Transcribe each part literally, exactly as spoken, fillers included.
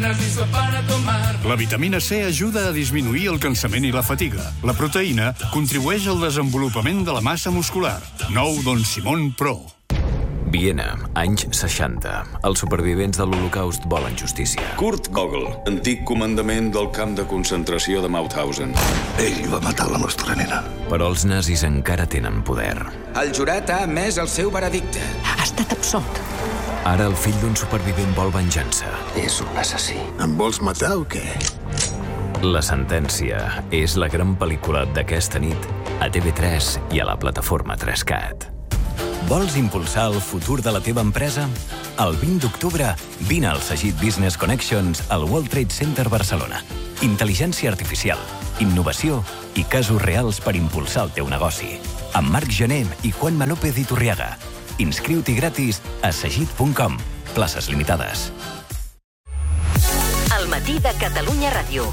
piernas y sopa para tomar. La vitamina C ajuda a disminuir el cansament i la fatiga. La proteïna contribueix al desenvolupament de la massa muscular. Nou Don Simón Pro. Viena, anys seixanta. Els supervivents de l'Holocaust volen justícia. Kurt Gogol, antic comandament del camp de concentració de Mauthausen. Ell va matar la nostra nena. Però els nazis encara tenen poder. El jurat ha emès el seu veredicte. Ha estat absolt. Ara el fill d'un supervivent vol venjança. És un assassí. Em vols matar o què? La sentència és la gran pel·lícula d'aquesta nit a T V tres i a la plataforma tres cat. Vols impulsar el futur de la teva empresa? El vint d'octubre, vine al Sagit Business Connections al World Trade Center Barcelona. Intel·ligència artificial, innovació i casos reals per impulsar el teu negoci. Amb Marc Gené i Juanma López Iturriaga. Inscriu-t'hi gratis a sagit punt com. Places limitades. El matí de Catalunya Ràdio.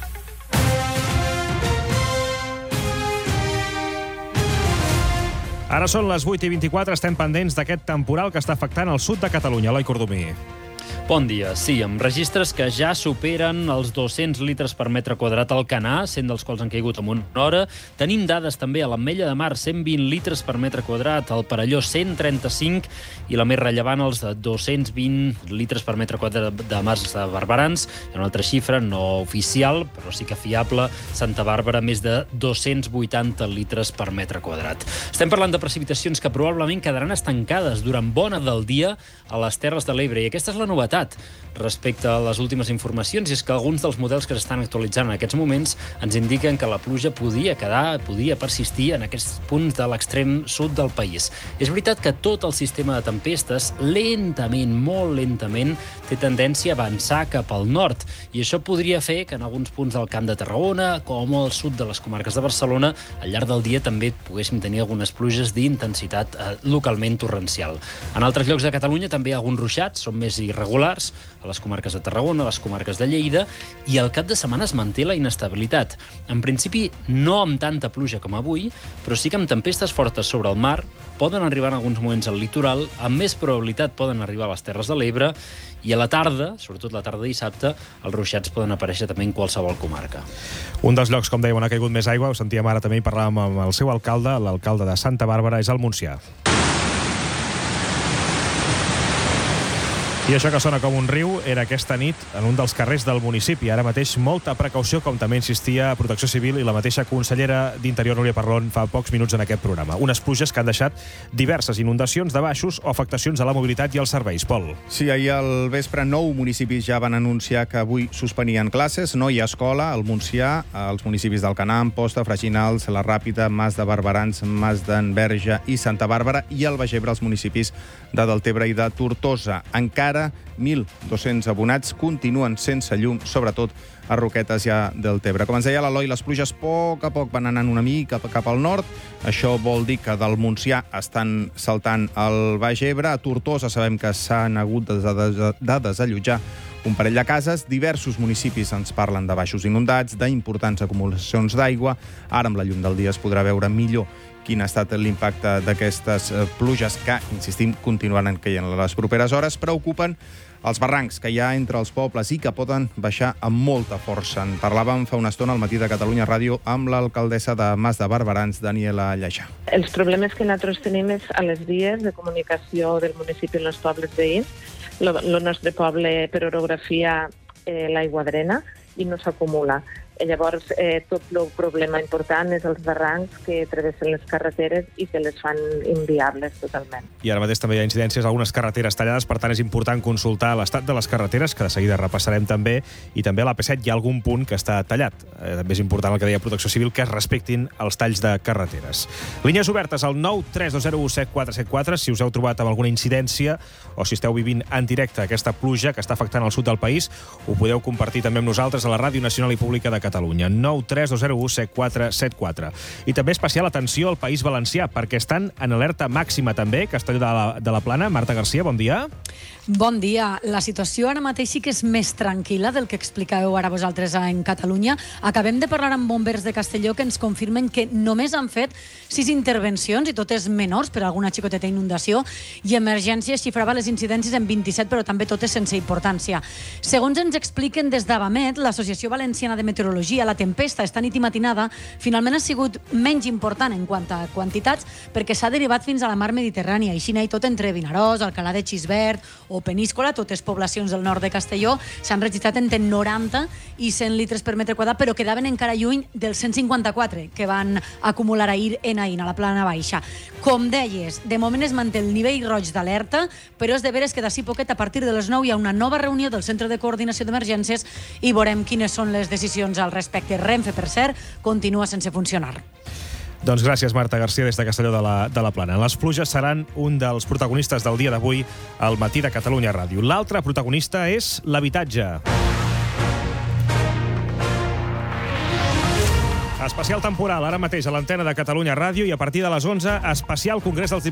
Ara són les vuit i vint-i-quatre, estem pendents d'aquest temporal que està afectant el sud de Catalunya. Eloi Cordomí. Bon dia. Sí, amb registres que ja superen els dos-cents litres per metre quadrat al Canà, cent dels quals han caigut en una hora. Tenim dades també a l'Ametlla de Mar, cent vint litres per metre quadrat, al Perelló cent trenta-cinc i la més rellevant, els de dos-cents vint litres per metre quadrat de Mas de Barberans. Hi ha una altra xifra no oficial, però sí que fiable, Santa Bàrbara, més de dos-cents vuitanta litres per metre quadrat. Estem parlant de precipitacions que probablement quedaran estancades durant bona del dia a les Terres de l'Ebre, i aquesta és la novetat respecte a les últimes informacions, és que alguns dels models que s'estan actualitzant en aquests moments ens indiquen que la pluja podia quedar, podia persistir en aquests punts de l'extrem sud del país. És veritat que tot el sistema de tempestes, lentament, molt lentament, té tendència a avançar cap al nord, i això podria fer que en alguns punts del Camp de Tarragona, com al sud de les comarques de Barcelona, al llarg del dia també poguéssim tenir algunes pluges d'intensitat eh, localment torrencial. En altres llocs de Catalunya també hi ha alguns ruixats, són més irregulars, a les comarques de Tarragona, a les comarques de Lleida, i al cap de setmana es manté la inestabilitat. En principi, no amb tanta pluja com avui, però sí que amb tempestes fortes sobre el mar, poden arribar en alguns moments al litoral, amb més probabilitat poden arribar a les Terres de l'Ebre, i a la tarda, sobretot la tarda de dissabte, els ruixats poden aparèixer també en qualsevol comarca. Un dels llocs, com dèiem, on ha caigut més aigua, ho sentíem ara també i parlàvem amb el seu alcalde, l'alcalde de Santa Bàrbara, és el Montsià. I això que sona com un riu era aquesta nit en un dels carrers del municipi. Ara mateix molta precaució, com també insistia Protecció Civil i la mateixa consellera d'Interior, Núria Parlon, fa pocs minuts en aquest programa. Unes pluges que han deixat diverses inundacions de baixos o afectacions a la mobilitat i als serveis. Pol. Sí, ahir al vespre nou municipis ja van anunciar que avui suspenien classes. No hi ha escola al Montsià, als municipis d'Alcanar, Amposta, Freginals, La Ràpita, Mas de Barberans, Mas d'Enverge i Santa Bàrbara, i al Baix Ebre, els municipis de Deltebre i de Tortosa. Encara mil dos-cents abonats continuen sense llum, sobretot a Roquetes i a Deltebre. Com ens deia l'Eloi, les pluges a poc a poc van anant una mica cap, cap al nord. Això vol dir que del Montsià estan saltant al Baix Ebre. A Tortosa sabem que s'han hagut de, de, de desallotjar un parell de cases. Diversos municipis ens parlen de baixos inundats, d'importants acumulacions d'aigua. Ara, amb la llum del dia, es podrà veure millor quin ha estat l'impacte d'aquestes pluges que, insistim, continuaran caient a les properes hores. Preocupen els barrancs que hi ha entre els pobles i que poden baixar amb molta força. En parlàvem fa una estona al Matí de Catalunya Ràdio amb l'alcaldessa de Mas de Barberans, Daniela Lleixà. Els problemes que nosaltres tenim és a les vies de comunicació del municipi amb els pobles veïns. El nostre poble, per orografia, eh, l'aigua drena i no s'acumula. Llavors, eh, tot el problema important és els barrancs que travessen les carreteres i que les fan inviables totalment. I ara mateix també hi ha incidències a algunes carreteres tallades, per tant és important consultar l'estat de les carreteres, que de seguida repassarem també, i també a l'A P set hi ha algun punt que està tallat. Eh, també és important el que deia Protecció Civil, que es respectin els talls de carreteres. Línies obertes al nou tres dos zero u set quatre set quatre, si us heu trobat amb alguna incidència o si esteu vivint en directe aquesta pluja que està afectant el sud del país, ho podeu compartir també amb nosaltres a la Ràdio Nacional i Pública de Catalunya. nou tres dos zero u set quatre set quatre. I també especial atenció al País Valencià, perquè estan en alerta màxima també. Castelló de la, de la Plana. Marta Garcia, bon dia. Bon dia. La situació ara mateix sí que és més tranquil·la del que explicàveu ara vosaltres en Catalunya. Acabem de parlar amb bombers de Castelló que ens confirmen que només han fet sis intervencions, i totes menors, per alguna xicoteta inundació, i Emergències xifrava les incidències en vint-i-set, però també totes sense importància. Segons ens expliquen des d'Avamet, l'Associació Valenciana de Meteorologia, la tempesta esta nit i matinada finalment ha sigut menys important en quant a quantitats perquè s'ha derivat fins a la mar Mediterrània, i així n'hi ha tot entre Vinaròs, Alcalà de Xisbert o Peníscola, totes poblacions del nord de Castelló, s'han registrat entre noranta i cent litres per metre quadrat, però quedaven encara lluny dels cent cinquanta-quatre que van acumular ahir en Aín, a la plana baixa. Com deies, de moment es manté el nivell roig d'alerta, però és de veres que d'ací poquet, a partir de les nou, hi ha una nova reunió del Centre de Coordinació d'Emergències i veurem quines són les decisions al respecte. Renfe, per cert, continua sense funcionar. Doncs gràcies, Marta Garcia, des de Castelló de la, de la Plana. Les pluges seran un dels protagonistes del dia d'avui al Matí de Catalunya Ràdio. L'altre protagonista és l'habitatge. Especial temporal, ara mateix a l'antena de Catalunya Ràdio, i a partir de les onze, especial Congrés dels Diputats.